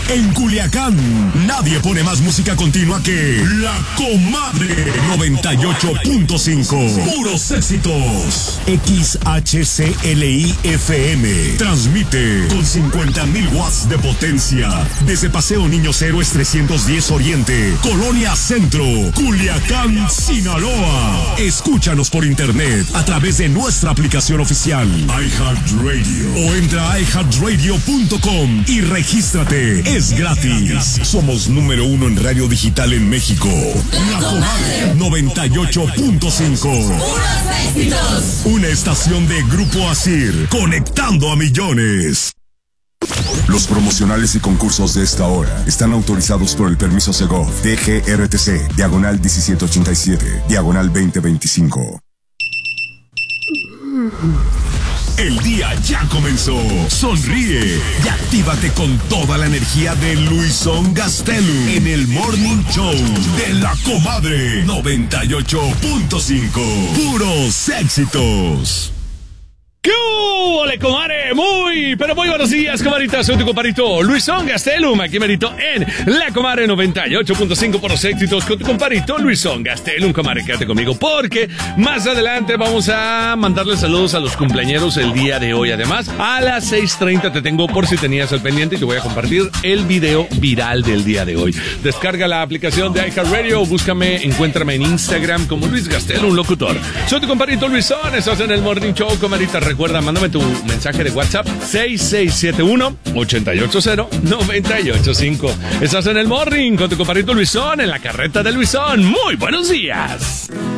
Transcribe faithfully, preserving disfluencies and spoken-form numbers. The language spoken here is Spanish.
En Culiacán, nadie pone más música continua que La Comadre noventa y ocho punto cinco. Puros éxitos. X H C L I F M transmite con cincuenta mil watts de potencia desde Paseo Niños Héroes trescientos diez Oriente, Colonia Centro, Culiacán, Sinaloa. Escúchanos por internet a través de nuestra aplicación oficial iHeartRadio o entra a i heart radio punto com y regístrate. Es gratis. Somos número uno en radio digital en México. La Comadre noventa y ocho punto cinco. ¡Puros éxitos! Una estación de Grupo Asir, conectando a millones. Los promocionales y concursos de esta hora están autorizados por el permiso Segov D G R T C, diagonal diecisiete ochenta y siete, diagonal veinte veinticinco. El día ya comenzó. Sonríe y actívate con toda la energía de Luisón Gastelum en el Morning Show de La Comadre noventa y ocho punto cinco. Puros éxitos. ¡Qué ole, comadre! Muy, pero muy buenos días, comadrita. Soy tu compadrito Luisón Gastelum, aquí merito en La Comadre noventa y ocho punto cinco por los éxitos con tu compadrito Luisón Gastelum. Comadre, quédate conmigo porque más adelante vamos a mandarle saludos a los cumpleañeros el día de hoy. Además, a las seis treinta te tengo, por si tenías el pendiente, y te voy a compartir el video viral del día de hoy. Descarga la aplicación de iHeartRadio, búscame, encuéntrame en Instagram como Luis Gastelum Locutor. Soy tu compadrito Luisón, estás en el Morning Show, comadrita. Recuerda, mándame tu mensaje de WhatsApp seis seis siete uno, ocho ocho cero, nueve ocho cinco. Estás en el Morning con tu compadrito Luisón en la carreta de Luisón. Muy buenos días.